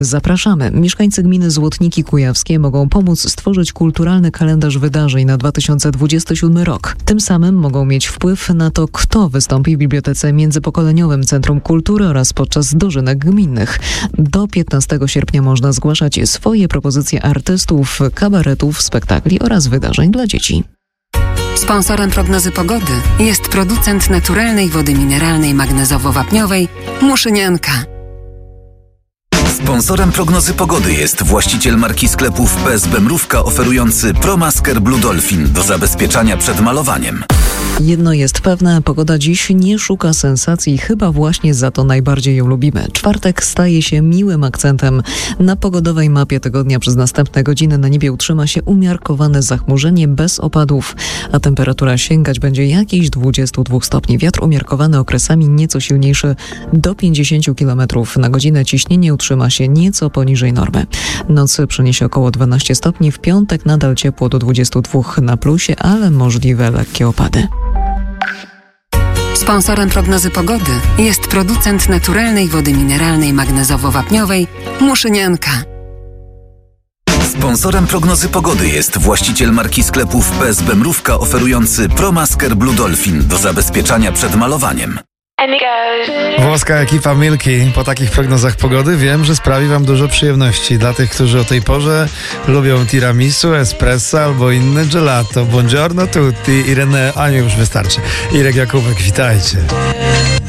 Zapraszamy. Mieszkańcy gminy Złotniki Kujawskie mogą pomóc stworzyć kulturalny kalendarz wydarzeń na 2027 rok. Tym samym mogą mieć wpływ na to, kto wystąpi w Bibliotece Międzypokoleniowym Centrum Kultury oraz podczas dożynek gminnych. Do 15 sierpnia można zgłaszać swoje propozycje artystów, kabaretów, spektakli oraz wydarzeń dla dzieci. Sponsorem prognozy pogody jest producent naturalnej wody mineralnej magnezowo-wapniowej Muszynianka. Sponsorem prognozy pogody jest właściciel marki sklepów PSB Mrówka oferujący ProMasker Blue Dolphin do zabezpieczania przed malowaniem. Jedno jest pewne, pogoda dziś nie szuka sensacji, chyba właśnie za to najbardziej ją lubimy. Czwartek staje się miłym akcentem. Na pogodowej mapie tygodnia przez następne godziny na niebie utrzyma się umiarkowane zachmurzenie bez opadów, a temperatura sięgać będzie jakichś 22 stopni. Wiatr umiarkowany okresami nieco silniejszy do 50 km na godzinę. Ciśnienie utrzyma się nieco poniżej normy. Noc przyniesie około 12 stopni, w piątek nadal ciepło do 22 na plusie, ale możliwe lekkie opady. Sponsorem prognozy pogody jest producent naturalnej wody mineralnej magnezowo-wapniowej Muszynianka. Sponsorem prognozy pogody jest właściciel marki sklepów PSB Mrówka oferujący ProMasker Blue Dolphin do zabezpieczania przed malowaniem. Włoska ekipa Milky po takich prognozach pogody wiem, że sprawi wam dużo przyjemności. Dla tych, którzy o tej porze lubią tiramisu, espresso albo inne gelato. Buongiorno tutti. Irene, Aniu, już wystarczy. Irek Jakubek, witajcie.